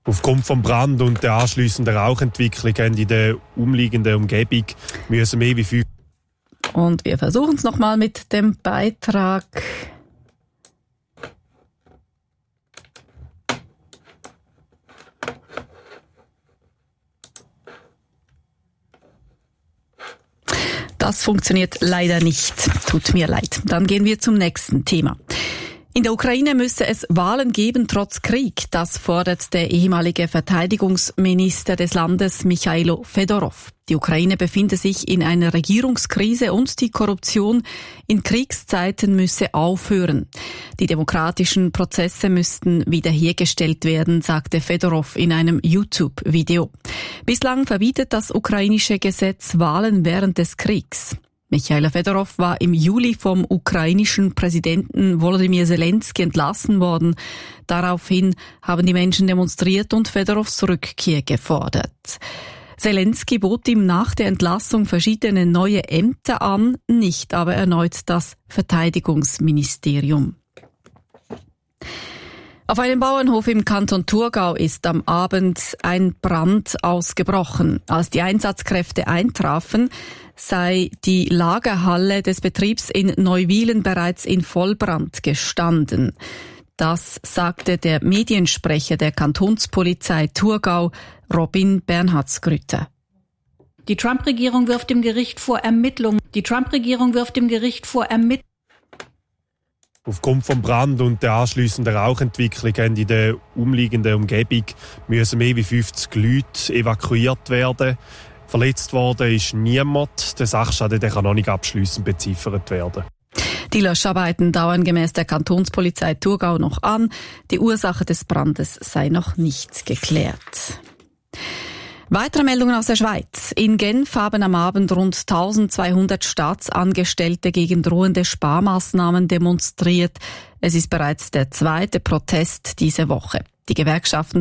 Aufgrund des Brand und der anschliessenden Rauchentwicklung haben in der umliegenden Umgebung müssen mehr wie 5. Und wir versuchen es nochmal mit dem Beitrag. Das funktioniert leider nicht. Tut mir leid. Dann gehen wir zum nächsten Thema. In der Ukraine müsse es Wahlen geben, trotz Krieg. Das fordert der ehemalige Verteidigungsminister des Landes, Michailo Fedorov. Die Ukraine befinde sich in einer Regierungskrise und die Korruption in Kriegszeiten müsse aufhören. Die demokratischen Prozesse müssten wiederhergestellt werden, sagte Fedorov in einem YouTube-Video. Bislang verbietet das ukrainische Gesetz Wahlen während des Kriegs. Michailo Fedorov war im Juli vom ukrainischen Präsidenten Volodymyr Zelensky entlassen worden. Daraufhin haben die Menschen demonstriert und Fedorovs Rückkehr gefordert. Zelensky bot ihm nach der Entlassung verschiedene neue Ämter an, nicht aber erneut das Verteidigungsministerium. Auf einem Bauernhof im Kanton Thurgau ist am Abend ein Brand ausgebrochen. Als die Einsatzkräfte eintrafen, sei die Lagerhalle des Betriebs in Neuwilen bereits in Vollbrand gestanden. Das sagte der Mediensprecher der Kantonspolizei Thurgau, Robin Bernhardsgrütter. Die Trump-Regierung wirft dem Gericht vor Ermittlungen. Aufgrund des Brand und der anschliessenden Rauchentwicklung haben in der umliegenden Umgebung müssen mehr wie 50 Leute evakuiert werden. Verletzt worden ist niemand. Der Sachschaden kann noch nicht abschliessend beziffert werden. Die Löscharbeiten dauern gemäss der Kantonspolizei Thurgau noch an. Die Ursache des Brandes sei noch nicht geklärt. Weitere Meldungen aus der Schweiz. In Genf haben am Abend rund 1200 Staatsangestellte gegen drohende Sparmaßnahmen demonstriert. Es ist bereits der zweite Protest diese Woche. Die Gewerkschaften